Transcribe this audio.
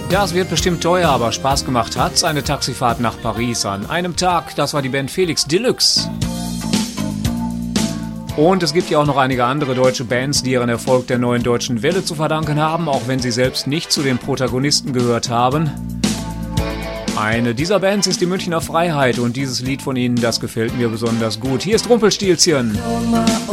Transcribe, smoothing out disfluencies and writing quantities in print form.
Das wird bestimmt teuer, aber Spaß gemacht hat's. Eine Taxifahrt nach Paris an einem Tag. Das war die Band Felix Deluxe. Und es gibt ja auch noch einige andere deutsche Bands, die ihren Erfolg der neuen deutschen Welle zu verdanken haben, auch wenn sie selbst nicht zu den Protagonisten gehört haben. Eine dieser Bands ist die Münchner Freiheit und dieses Lied von ihnen, das gefällt mir besonders gut. Hier ist Rumpelstilzchen. Oh